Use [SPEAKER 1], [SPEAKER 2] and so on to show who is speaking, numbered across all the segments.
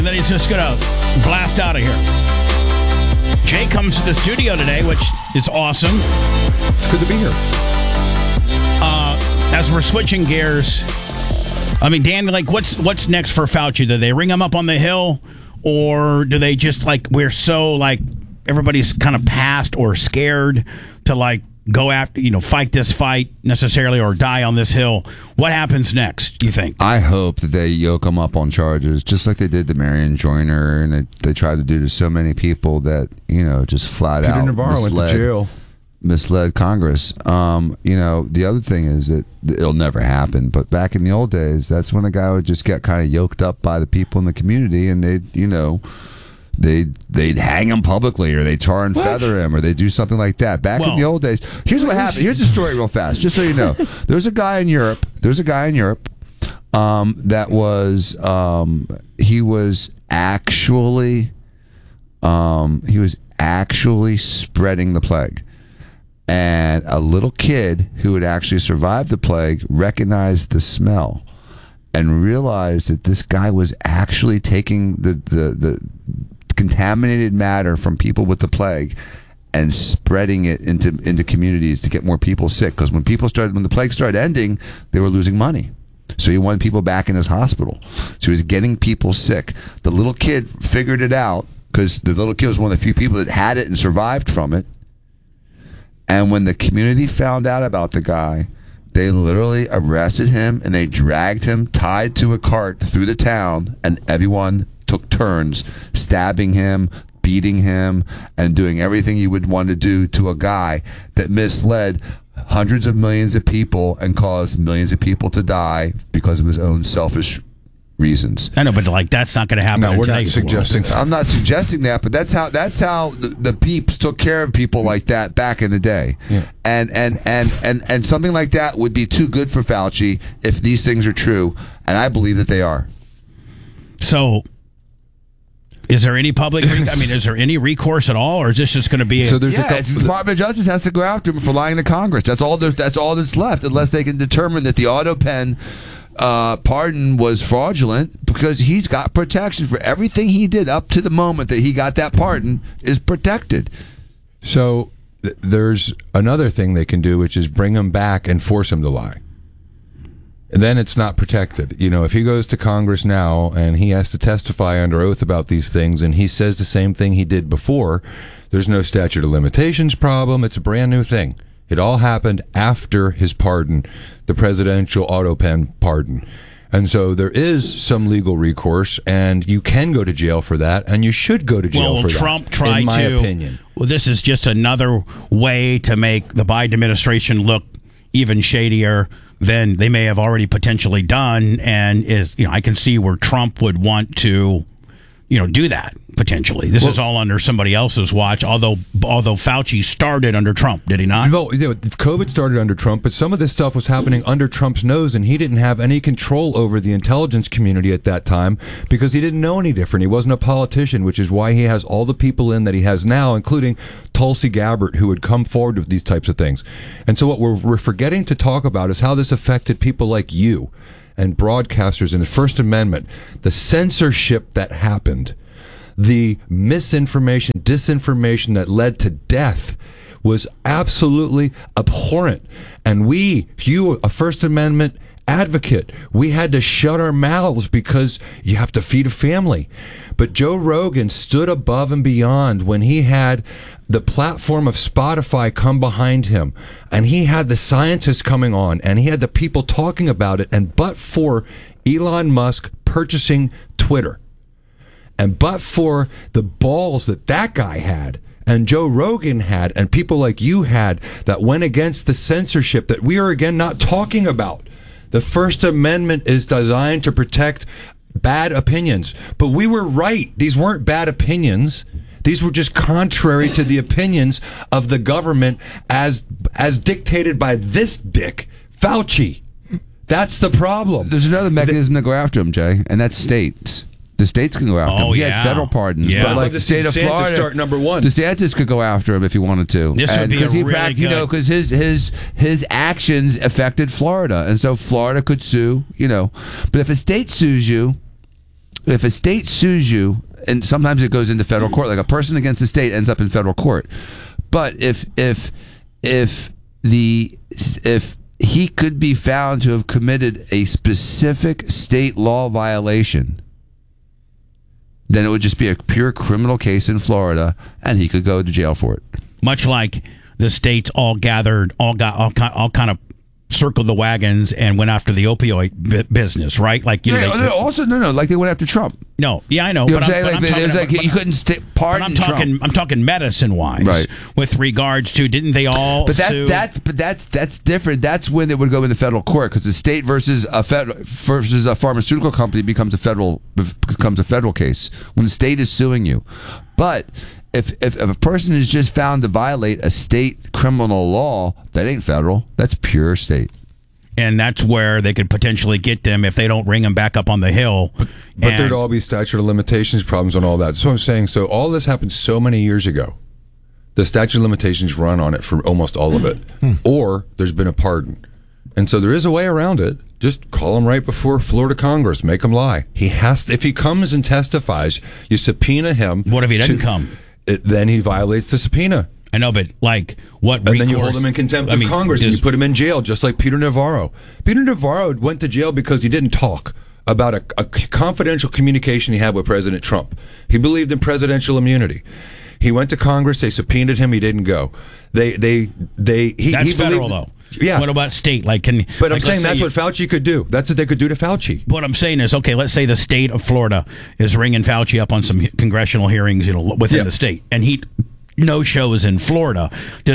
[SPEAKER 1] And then he's just going to blast out of here. Jay comes to the studio today, which is awesome.
[SPEAKER 2] It's good to be here.
[SPEAKER 1] As we're switching gears, I mean, Dan, like, what's next for Fauci? Do they ring him up on the Hill, or do they just, like, we're so, like, everybody's kind of past or scared to, like, go after, fight this fight necessarily or die on this Hill? What happens next, you think?
[SPEAKER 2] I hope that they yoke him up on charges, just like they did to Marion Joyner, and they tried to do to so many people that, just flat
[SPEAKER 3] Peter
[SPEAKER 2] out
[SPEAKER 3] Navarro went to jail.
[SPEAKER 2] Misled Congress. The other thing is that it'll never happen, but back in the old days, that's when a guy would just get kind of yoked up by the people in the community, and they'd hang him publicly, or they'd tar and feather him, or they'd do something like that. Back in the old days, here's what happened. Here's the story real fast, just so you know. There's a guy in Europe that was he was actually spreading the plague. And a little kid who had actually survived the plague recognized the smell and realized that this guy was actually taking the contaminated matter from people with the plague and spreading it into communities to get more people sick. Because when the plague started ending, they were losing money. So he wanted people back in his hospital. So he was getting people sick. The little kid figured it out, because the little kid was one of the few people that had it and survived from it. And when the community found out about the guy, they literally arrested him and they dragged him tied to a cart through the town, and everyone took turns stabbing him, beating him, and doing everything you would want to do to a guy that misled hundreds of millions of people and caused millions of people to die because of his own selfish reasons.
[SPEAKER 1] I know, but that's not going to happen.
[SPEAKER 3] No, we're not suggesting.
[SPEAKER 2] I'm not suggesting that, but that's how the peeps took care of people like that back in the day. Yeah. And something like that would be too good for Fauci if these things are true, and I believe that they are.
[SPEAKER 1] So, is there any public? Is there any recourse at all, or is this just going to be?
[SPEAKER 2] The Department of Justice has to go after him for lying to Congress. That's all that's left, unless they can determine that the AutoPen pardon was fraudulent, because he's got protection for everything he did up to the moment that he got that pardon is protected.
[SPEAKER 3] So there's another thing they can do, which is bring him back and force him to lie. And then it's not protected. If he goes to Congress now and he has to testify under oath about these things, and he says the same thing he did before, there's no statute of limitations problem. It's a brand new thing. It all happened after his pardon, the presidential AutoPen pardon. And so there is some legal recourse, and you can go to jail for that, and you should go to jail for
[SPEAKER 1] Trump
[SPEAKER 3] that,
[SPEAKER 1] tried
[SPEAKER 3] in my
[SPEAKER 1] to,
[SPEAKER 3] opinion.
[SPEAKER 1] Well, this is just another way to make the Biden administration look even shadier than they may have already potentially done, and I can see where Trump would want to, do that potentially. This is all under somebody else's watch, although Fauci started under Trump, did he not?
[SPEAKER 3] No, COVID started under Trump, but some of this stuff was happening under Trump's nose, and he didn't have any control over the intelligence community at that time because he didn't know any different. He wasn't a politician, which is why he has all the people in that he has now, including Tulsi Gabbard, who would come forward with these types of things. And so what we're forgetting to talk about is how this affected people like you and broadcasters in the First Amendment, the censorship that happened, the misinformation, disinformation that led to death was absolutely abhorrent. And you, a First Amendment advocate, we had to shut our mouths because you have to feed a family. But Joe Rogan stood above and beyond when he had the platform of Spotify come behind him, and he had the scientists coming on, and he had the people talking about it, and but for Elon Musk purchasing Twitter, and but for the balls that guy had, and Joe Rogan had, and people like you had, that went against the censorship that we are again not talking about. The First Amendment is designed to protect bad opinions, but we were right. These weren't bad opinions. These were just contrary to the opinions of the government as dictated by this dick, Fauci. That's the problem.
[SPEAKER 2] There's another mechanism to go after him, Jay, and that's states. The states can go after him. He had federal pardons, but like the state of Florida,
[SPEAKER 3] start number one.
[SPEAKER 2] DeSantis could go after him if he wanted to.
[SPEAKER 1] This would be really good.
[SPEAKER 2] Because his actions affected Florida, and so Florida could sue. But if a state sues you, if a state sues you, and sometimes it goes into federal court, like a person against the state ends up in federal court. But if he could be found to have committed a specific state law violation, then it would just be a pure criminal case in Florida, and he could go to jail for it.
[SPEAKER 1] Much like the states all gathered, all kind of circled the wagons and went after the opioid business, right? Like, you know,
[SPEAKER 2] like they went after Trump.
[SPEAKER 1] No, yeah, I know.
[SPEAKER 2] You know what I'm saying? You couldn't pardon Trump.
[SPEAKER 1] I'm talking medicine-wise,
[SPEAKER 2] right? With
[SPEAKER 1] regards to, didn't they all?
[SPEAKER 2] But that's different. That's when it would go into federal court, because the state versus a pharmaceutical company becomes a federal case when the state is suing you. But if a person is just found to violate a state criminal law, that ain't federal. That's pure state.
[SPEAKER 1] And that's where they could potentially get them if they don't ring them back up on the Hill.
[SPEAKER 3] But there'd all be statute of limitations problems and all that. So I'm saying, so all this happened so many years ago. The statute of limitations run on it for almost all of it. Or there's been a pardon. And so there is a way around it. Just call him right before Florida Congress. Make him lie. He has to, if he comes and testifies, you subpoena him.
[SPEAKER 1] What if he doesn't come?
[SPEAKER 3] Then he violates the subpoena.
[SPEAKER 1] I know, but like what?
[SPEAKER 3] And then you hold him in contempt of Congress and you put him in jail, just like Peter Navarro. Peter Navarro went to jail because he didn't talk about a confidential communication he had with President Trump. He believed in presidential immunity. He went to Congress. They subpoenaed him. He didn't go. That's
[SPEAKER 1] federal, though.
[SPEAKER 3] Yeah.
[SPEAKER 1] What about state? But
[SPEAKER 3] I'm saying that's what Fauci could do. That's what they could do to Fauci.
[SPEAKER 1] What I'm saying is, okay, let's say the state of Florida is ringing Fauci up on some congressional hearings, within the state, and he no shows in Florida. Did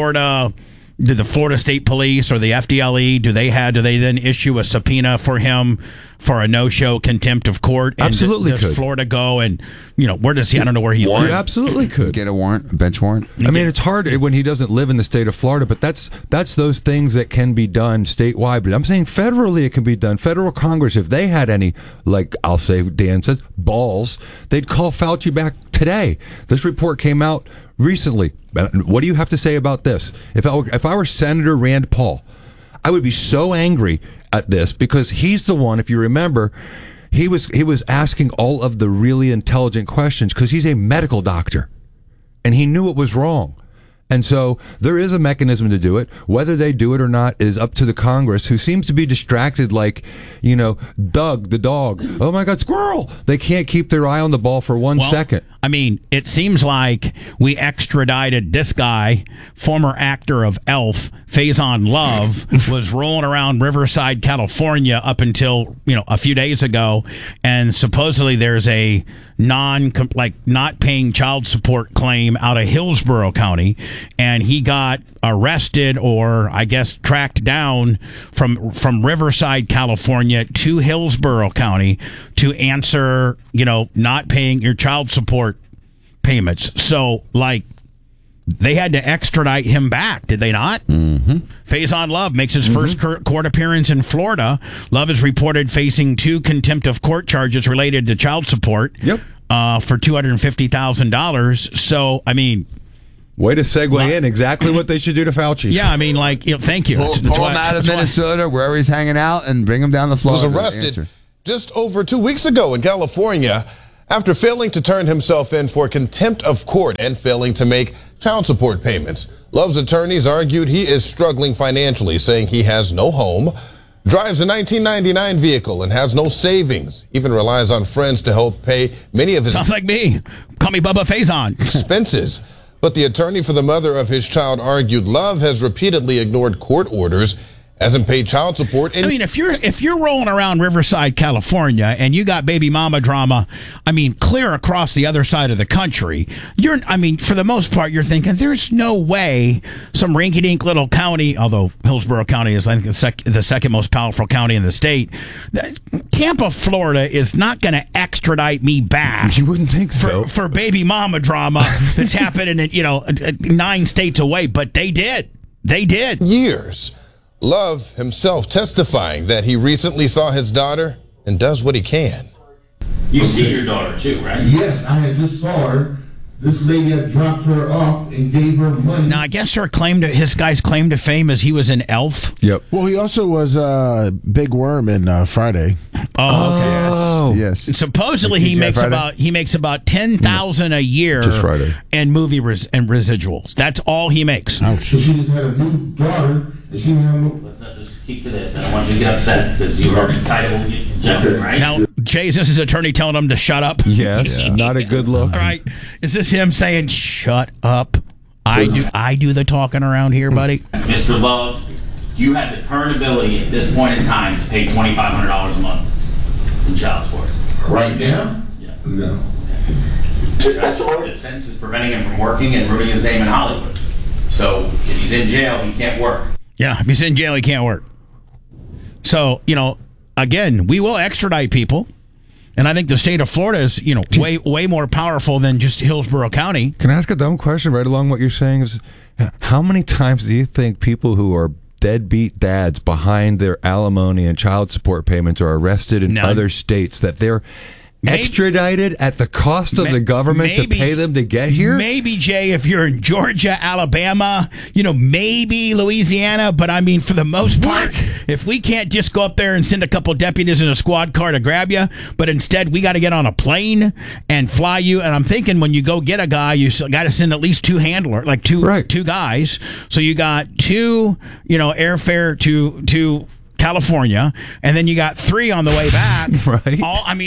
[SPEAKER 1] the Florida State Police or the FDLE, do they then issue a subpoena for him for a no-show contempt of court? And
[SPEAKER 3] absolutely
[SPEAKER 1] does
[SPEAKER 3] could.
[SPEAKER 1] Florida go and, where does he, I don't know where he
[SPEAKER 3] went. You absolutely could.
[SPEAKER 2] Get a warrant, a bench warrant.
[SPEAKER 3] I mean, it's hard when he doesn't live in the state of Florida, but that's those things that can be done statewide. But I'm saying federally it can be done. Federal Congress, if they had any, like I'll say Dan says, balls, they'd call Fauci back today. This report came out recently. What do you have to say about this? If I were Senator Rand Paul, I would be so angry at this, because he's the one, if you remember, he was asking all of the really intelligent questions because he's a medical doctor and he knew it was wrong. And so there is a mechanism to do it. Whether they do it or not is up to the Congress, who seems to be distracted like, Doug the dog. Oh my God, squirrel! They can't keep their eye on the ball for one second.
[SPEAKER 1] I mean, it seems like we extradited this guy, former actor of Elf, Faison Love, was rolling around Riverside, California up until, a few days ago. And supposedly there's a not paying child support claim out of Hillsborough County. And he got arrested, or I guess tracked down from Riverside, California to Hillsborough County to answer, not paying your child support payments. So, they had to extradite him back, did they not? Mm-hmm. Faison Love makes his first court appearance in Florida. Love is reported facing 2 contempt of court charges related to child support.
[SPEAKER 3] Yep.
[SPEAKER 1] For $250,000. So, I mean,
[SPEAKER 3] way to segue in exactly what they should do to Fauci.
[SPEAKER 1] Yeah, I mean, thank you.
[SPEAKER 2] Pull him out of Minnesota, wherever he's hanging out, and bring him down to Florida.
[SPEAKER 4] Was arrested just over 2 weeks ago in California after failing to turn himself in for contempt of court and failing to make child support payments. Love's attorneys argued he is struggling financially, saying he has no home, drives a 1999 vehicle, and has no savings. Even relies on friends to help pay many of his...
[SPEAKER 1] Sounds like me. Call me Bubba Faison.
[SPEAKER 4] ...expenses. But the attorney for the mother of his child argued Love has repeatedly ignored court orders, hasn't paid child support.
[SPEAKER 1] I mean, if you're rolling around Riverside, California, and you got baby mama drama, I mean, clear across the other side of the country, for the most part, you're thinking there's no way some rinky-dink little county, although Hillsborough County is, I think, the second most powerful county in the state. Tampa, Florida is not going to extradite me back.
[SPEAKER 3] You wouldn't think so.
[SPEAKER 1] For baby mama drama that's happening in 9 states away, but they did. They did.
[SPEAKER 4] Years. Love himself testifying that he recently saw his daughter and does what he can.
[SPEAKER 1] You see your daughter too, right?
[SPEAKER 5] Yes, I had just saw her This lady had dropped her off and gave her money.
[SPEAKER 1] Now, I guess his guy's claim to fame is he was an elf.
[SPEAKER 3] Yep.
[SPEAKER 6] Well, he also was Big Worm in Friday.
[SPEAKER 1] Oh, okay.
[SPEAKER 2] Yes.
[SPEAKER 1] Supposedly
[SPEAKER 2] The
[SPEAKER 1] he
[SPEAKER 2] TGI
[SPEAKER 1] makes
[SPEAKER 2] Friday?
[SPEAKER 1] about $10,000 a year
[SPEAKER 3] Just Friday.
[SPEAKER 1] in movie and residuals. That's all he makes.
[SPEAKER 5] So she just had a new daughter, and she didn't have no.
[SPEAKER 7] Let's not just keep to this. I don't want you to get upset because you are an excitable gentleman, right?
[SPEAKER 1] Now, Jay, is this his attorney telling him to shut up?
[SPEAKER 3] Yes. Not a good look.
[SPEAKER 1] All right. Is this him saying, shut up? I do the talking around here, buddy.
[SPEAKER 7] Mr. Love, you have the current ability at this point in time to pay $2,500 a month in child support.
[SPEAKER 5] Right now?
[SPEAKER 7] Yeah.
[SPEAKER 5] No.
[SPEAKER 7] The sentence is preventing him from working and ruining his name in Hollywood. So if he's in jail, he can't work.
[SPEAKER 1] Yeah, if he's in jail, he can't work. So, again, we will extradite people. And I think the state of Florida is, way more powerful than just Hillsborough County.
[SPEAKER 3] Can I ask a dumb question right along what you're saying? Is how many times do you think people who are deadbeat dads behind their alimony and child support payments are arrested in
[SPEAKER 1] None.
[SPEAKER 3] other states that they're extradited at the cost of the government to pay them to get here?
[SPEAKER 1] Maybe, Jay, if you're in Georgia, Alabama, maybe Louisiana, but I mean, for the most part, if we can't just go up there and send a couple deputies in a squad car to grab you, but instead we got to get on a plane and fly you, and I'm thinking when you go get a guy, you got to send at least two handlers, like two guys, so you got two, airfare to California, and then you got 3 on the way back.
[SPEAKER 3] Right.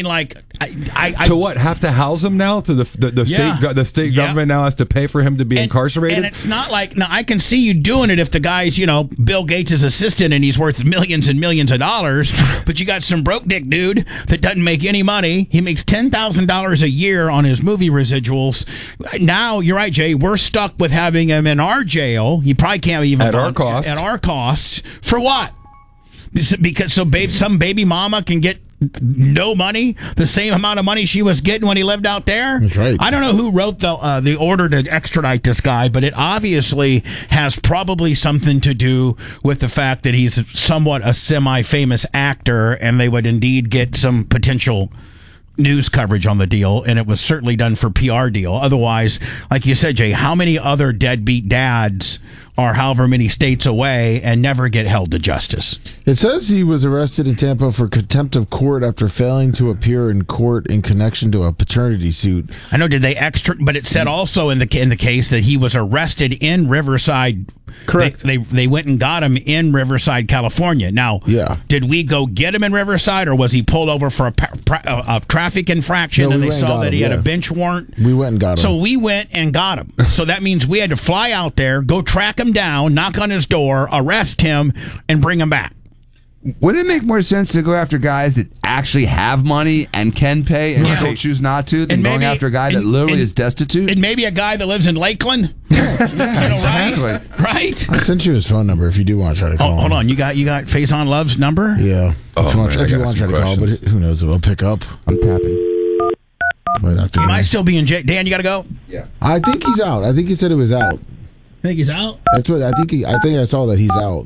[SPEAKER 1] I
[SPEAKER 3] to what? Have to house him now? To the state government now has to pay for him to be incarcerated?
[SPEAKER 1] And it's not like, now I can see you doing it if the guy's, Bill Gates' assistant and he's worth millions and millions of dollars, but you got some broke dick dude that doesn't make any money. He makes $10,000 a year on his movie residuals. Now, you're right, Jay, we're stuck with having him in our jail. He probably can't even...
[SPEAKER 3] At our cost.
[SPEAKER 1] At our cost. For what? Because some baby mama can get no money, the same amount of money she was getting when he lived out there.
[SPEAKER 6] That's right.
[SPEAKER 1] I don't know who wrote the order to extradite this guy, but it obviously has probably something to do with the fact that he's somewhat a semi-famous actor, and they would indeed get some potential news coverage on the deal, and it was certainly done for PR deal. Otherwise, like you said, Jay, how many other deadbeat dads are however many states away and never get held to justice?
[SPEAKER 6] It says he was arrested in Tampa for contempt of court after failing to appear in court in connection to a paternity suit.
[SPEAKER 1] I know, did they but it said also in the case that he was arrested in Riverside.
[SPEAKER 3] Correct.
[SPEAKER 1] They went and got him in Riverside, California. Now, did we go get him in Riverside, or was he pulled over for a traffic infraction, and they saw that he had a bench warrant?
[SPEAKER 6] We went and got him.
[SPEAKER 1] So we went and got him. So that means we had to fly out there, go track him down, knock on his door, arrest him, and bring him back.
[SPEAKER 2] Wouldn't it make more sense to go after guys that actually have money and can pay and still choose not to than going after a guy that literally is destitute?
[SPEAKER 1] And maybe a guy that lives in Lakeland?
[SPEAKER 2] Exactly.
[SPEAKER 1] Right?
[SPEAKER 6] I sent you his phone number if you do want to try to call him.
[SPEAKER 1] Hold on. You got Faison Love's number?
[SPEAKER 6] Yeah. If you want to try to call, but
[SPEAKER 3] questions.
[SPEAKER 6] who knows if I'll pick up.
[SPEAKER 2] I'm tapping.
[SPEAKER 1] He might still be in jail. Dan, you got to go?
[SPEAKER 2] Yeah.
[SPEAKER 6] I think he's out. I think he said it was out.
[SPEAKER 1] Think he's out?
[SPEAKER 6] That's what I think. I think I saw that he's out.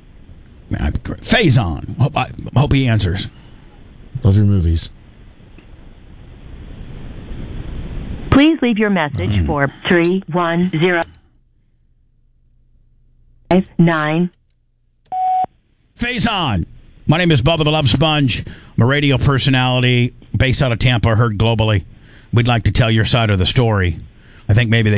[SPEAKER 1] Faison. Hope he answers.
[SPEAKER 6] Love your movies.
[SPEAKER 8] Please leave your message for 31059.
[SPEAKER 1] Faison. My name is Bubba the Love Sponge. I'm a radio personality based out of Tampa, heard globally. We'd like to tell your side of the story. I think maybe they